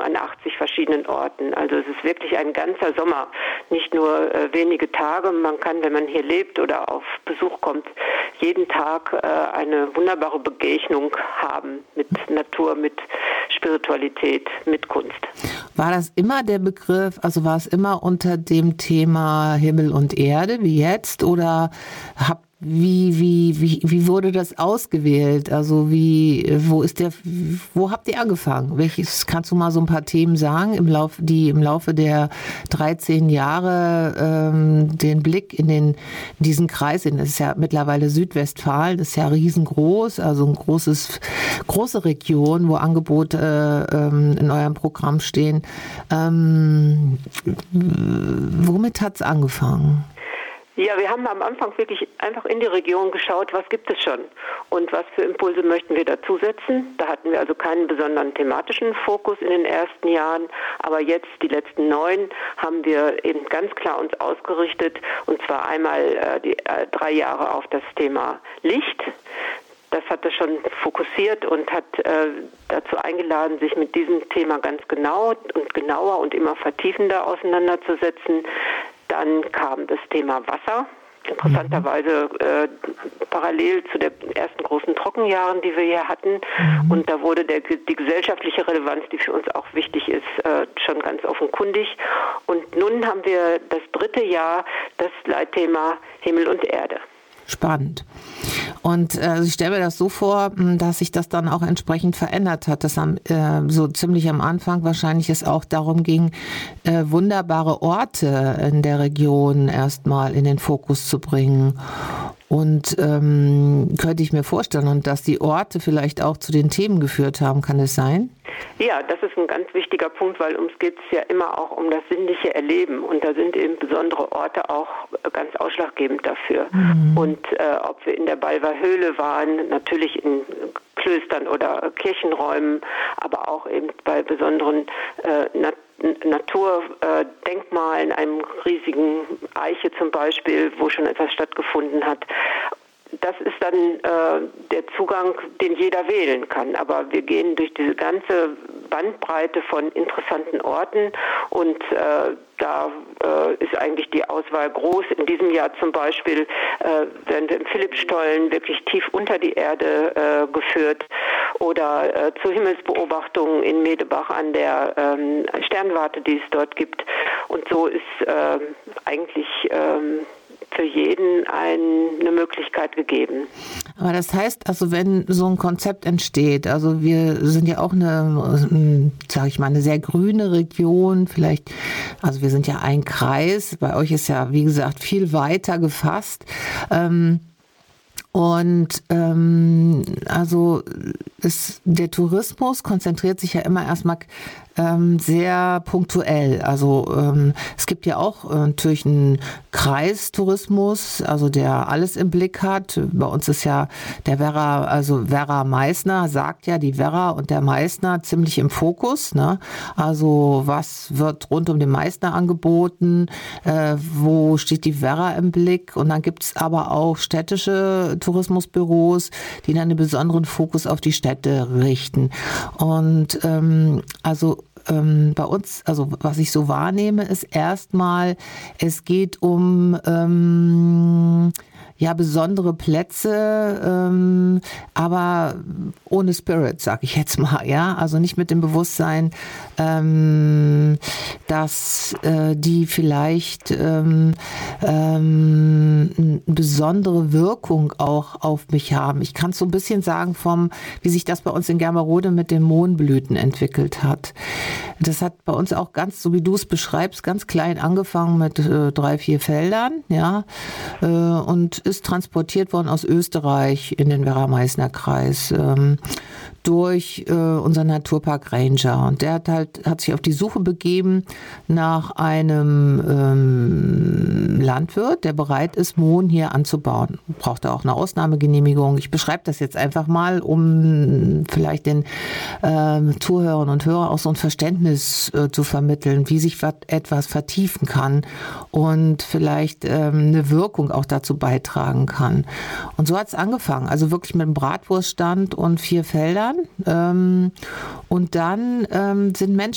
an 80 verschiedenen Orten. Also es ist wirklich ein ganzer Sommer, nicht nur wenige Tage. Man kann, wenn man hier lebt oder auf Besuch kommt, jeden Tag eine wunderbare Begegnung haben mit Natur, mit Spiritualität, mit Kunst. War das immer der Begriff, also war es immer unter dem Thema Himmel und Erde wie jetzt, oder wie wurde das ausgewählt? Also wo habt ihr angefangen? Kannst du mal so ein paar Themen sagen, die im Laufe der 13 Jahre den Blick in diesen Kreis, das ist ja mittlerweile Südwestfalen, das ist ja riesengroß, also eine große Region, wo Angebote in eurem Programm stehen. Womit hat's angefangen? Ja, wir haben am Anfang wirklich einfach in die Region geschaut, was gibt es schon und was für Impulse möchten wir dazusetzen. Da hatten wir also keinen besonderen thematischen Fokus in den ersten Jahren, aber jetzt, die letzten 9, haben wir eben ganz klar uns ausgerichtet, und zwar einmal die 3 Jahre auf das Thema Licht. Das hat er schon fokussiert und hat dazu eingeladen, sich mit diesem Thema ganz genau und genauer und immer vertiefender auseinanderzusetzen. Dann kam das Thema Wasser, interessanterweise parallel zu den ersten großen Trockenjahren, die wir hier hatten. Und da wurde die gesellschaftliche Relevanz, die für uns auch wichtig ist, schon ganz offenkundig. Und nun haben wir das 3. Jahr, das Leitthema Himmel und Erde. Spannend. Und ich stelle mir das so vor, dass sich das dann auch entsprechend verändert hat, dass so ziemlich am Anfang wahrscheinlich es auch darum ging, wunderbare Orte in der Region erstmal in den Fokus zu bringen. Und könnte ich mir vorstellen, und dass die Orte vielleicht auch zu den Themen geführt haben, kann es sein? Ja, das ist ein ganz wichtiger Punkt, weil uns geht es ja immer auch um das sinnliche Erleben, und da sind eben besondere Orte auch ganz ausschlaggebend dafür. Und ob wir in der Balver Höhle waren, natürlich in Klöstern oder Kirchenräumen, aber auch eben bei besonderen Naturdenkmalen, einem riesigen Eiche zum Beispiel, wo schon etwas stattgefunden hat. Das ist dann der Zugang, den jeder wählen kann. Aber wir gehen durch diese ganze Bandbreite von interessanten Orten, und da ist eigentlich die Auswahl groß. In diesem Jahr zum Beispiel werden wir im Philippsstollen wirklich tief unter die Erde geführt, oder zu Himmelsbeobachtungen in Medebach an der Sternwarte, die es dort gibt. Und so ist eigentlich für jeden eine Möglichkeit gegeben. Aber das heißt, also wenn so ein Konzept entsteht, also wir sind ja auch eine sehr grüne Region, vielleicht, also wir sind ja ein Kreis, bei euch ist ja, wie gesagt, viel weiter gefasst. Der Tourismus konzentriert sich ja immer erstmal sehr punktuell. Also es gibt ja auch natürlich einen Kreistourismus, also der alles im Blick hat. Bei uns ist ja der Werra Meißner sagt ja, die Werra und der Meißner ziemlich im Fokus, ne? Also was wird rund um den Meißner angeboten? Wo steht die Werra im Blick? Und dann gibt's aber auch städtische Tourismusbüros, die dann einen besonderen Fokus auf die Städte richten. Und bei uns, also was ich so wahrnehme, ist erstmal, es geht um besondere Plätze, aber ohne Spirit, sag ich jetzt mal, ja, also nicht mit dem Bewusstsein, dass die vielleicht eine besondere Wirkung auch auf mich haben. Ich kann es so ein bisschen sagen wie sich das bei uns in Germerode mit den Mohnblüten entwickelt hat. Das hat bei uns auch ganz, so wie du es beschreibst, ganz klein angefangen mit 3, 4 Feldern, ja, und ist transportiert worden aus Österreich in den Werra-Meißner-Kreis durch unseren Naturpark Ranger. Und der hat sich auf die Suche begeben nach einem Landwirt, der bereit ist, Mohn hier anzubauen. Braucht er auch eine Ausnahmegenehmigung. Ich beschreibe das jetzt einfach mal, um vielleicht den Zuhörern und Hörern auch so ein Verständnis zu vermitteln, wie sich etwas vertiefen kann und vielleicht eine Wirkung auch dazu beitragen kann. Und so hat es angefangen. Also wirklich mit einem Bratwurststand und 4 Feldern. Und dann sind Menschen